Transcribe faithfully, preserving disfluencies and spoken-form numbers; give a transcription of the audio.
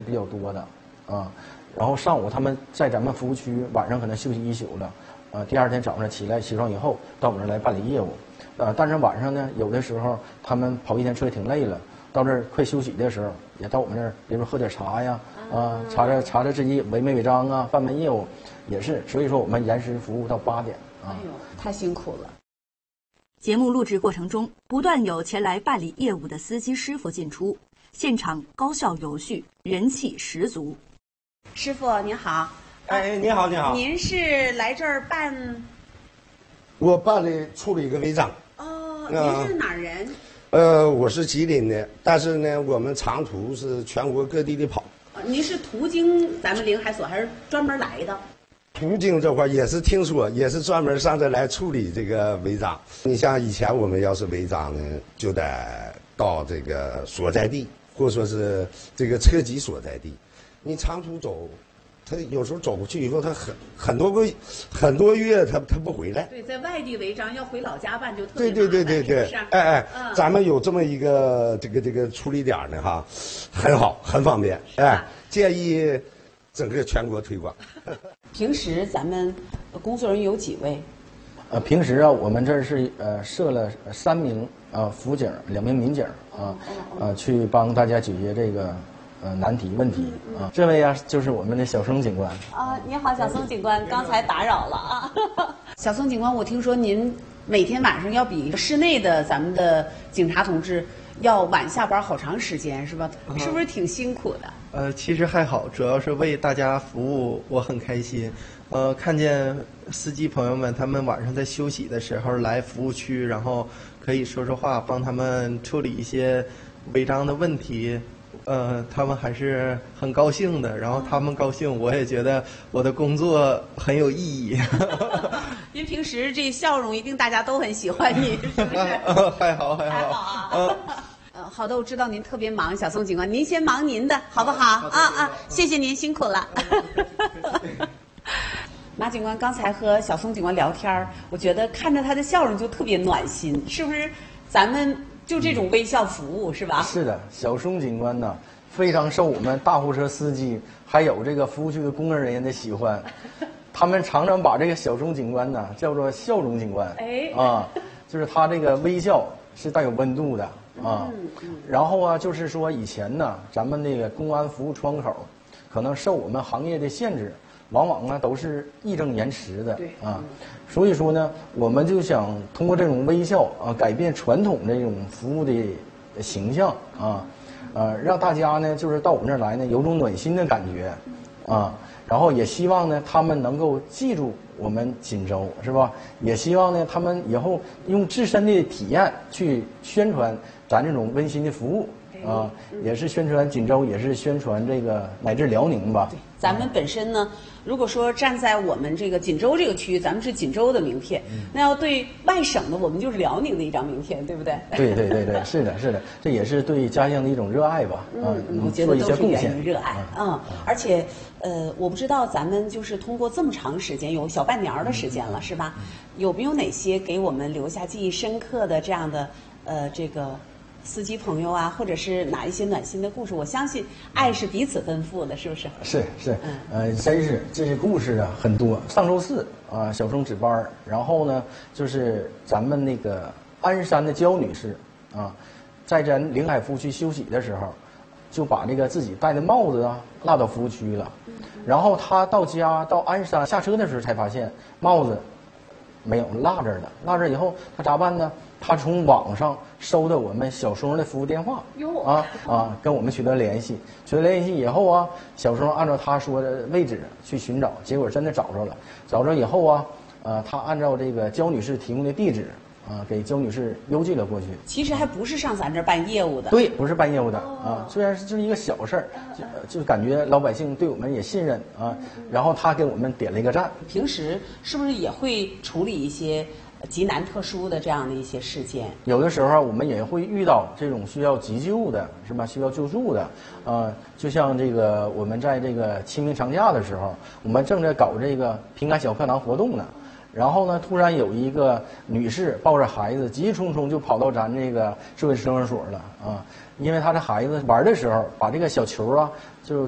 比较多的，啊，然后上午他们在咱们服务区，晚上可能休息一宿了，呃，第二天早上起来起床以后到我们这儿来办理业务，呃，但是晚上呢，有的时候他们跑一天车也挺累了，到这儿快休息的时候，也到我们这儿，比如说喝点茶呀，啊，查查查查字迹、违没违章啊，办办业务，也是，所以说我们延时服务到八点啊。 哎呦，太辛苦了。 节目录制过程中，不断有前来办理业务的司机师傅进出，现场高效有序，人气十足。 师傅您好。 哎，你好，你好。 您是来这儿办？ 我办理处理一个违章。 哦，您是哪儿人？ 呃，我是吉林的，但是呢，我们长途是全国各地的跑。 您是途经咱们临海所，还是专门来的？ 途经这块也是听说，也是专门上这来处理这个违章。你像以前我们要是违章呢，就得到这个所在地，或者说是这个车籍所在地。你长途走，他有时候走过去以后，他很很多个很多月他他不回来。 对，在外地违章要回老家办就特别麻烦。对对对对对，哎哎，嗯、咱们有这么一个这个这个处理点呢哈，很好，很方便。哎，建议整个全国推广。 平时咱们工作人员有几位？ 呃，平时啊，我们这儿是呃设了三名啊辅警，两名民警啊，呃去帮大家解决这个呃难题问题啊。这位啊就是我们的小松警官。 啊，你好，小松警官，刚才打扰了啊。小松警官，我听说您每天晚上要比市内的咱们的警察同志要晚下班好长时间，是吧？是不是挺辛苦的？ 呃，其实还好，主要是为大家服务，我很开心。呃，看见司机朋友们他们晚上在休息的时候来服务区，然后可以说说话，帮他们处理一些违章的问题，呃，他们还是很高兴的。然后他们高兴，我也觉得我的工作很有意义。 您平时这笑容一定大家都很喜欢您，是不是？ 还好，还好。 还好啊。呃呃，好的，我知道您特别忙，小松警官，您先忙您的，好不好？啊啊，谢谢您，辛苦了。马警官刚才和小松警官聊天，我觉得看着他的笑容就特别暖心，是不是？咱们就这种微笑服务，是吧？ 是的，小松警官呢，非常受我们大货车司机还有这个服务区的工作人员的喜欢。他们常常把这个小松警官呢叫做笑容警官。 哎， 啊，就是他这个微笑是带有温度的啊。然后啊，就是说以前呢，咱们那个公安服务窗口，可能受我们行业的限制。往往呢都是义正言辞的啊，所以说呢，我们就想通过这种微笑啊，改变传统这种服务的形象啊，呃，让大家呢就是到我们这儿来呢有种暖心的感觉啊，然后也希望呢他们能够记住我们锦州，是吧？也希望呢他们以后用自身的体验去宣传咱这种温馨的服务。啊，也是宣传锦州，也是宣传这个乃至辽宁吧。 对，咱们本身呢，如果说站在我们这个锦州这个区域，咱们是锦州的名片，嗯、那要对外省的，我们就是辽宁的一张名片，对不对？ 对对对对，是的，是的，这也是对家乡的一种热爱吧。 嗯，我觉得都是源于热爱啊、嗯。而且，呃，我不知道咱们就是通过这么长时间，有小半年的时间了，嗯、是吧？有没有哪些给我们留下记忆深刻的这样的呃这个？司机朋友啊，或者是哪一些暖心的故事，我相信爱是彼此奔赴的，是不是？ 是是，嗯，呃，真是这些故事啊很多。上周四啊，小松值班，然后呢，就是咱们那个鞍山的焦女士啊，在咱临海服务区休息的时候，就把这个自己戴的帽子啊落到服务区了，然后她到家到鞍山下车的时候才发现帽子没有落这儿了，落这儿以后她咋办呢？他从网上收到我们小松的服务电话，啊啊，跟我们取得联系，取得联系以后啊，小松按照他说的位置去寻找，结果真的找着了。找着以后啊，呃，他按照这个焦女士提供的地址啊，给焦女士邮寄了过去。 其实还不是上咱这儿办业务的， 对，不是办业务的啊。虽然是就是一个小事儿，就就感觉老百姓对我们也信任啊，然后他给我们点了一个赞。 平时是不是也会处理一些？极难特殊的这样的一些事件， 有的时候我们也会遇到这种需要急救的，是吧？需要救助的，呃，就像这个我们在这个清明长假的时候，我们正在搞这个平安小课堂活动呢。然后呢，突然有一个女士抱着孩子急匆匆就跑到咱这个社会生活所了啊，因为她的孩子玩的时候把这个小球啊就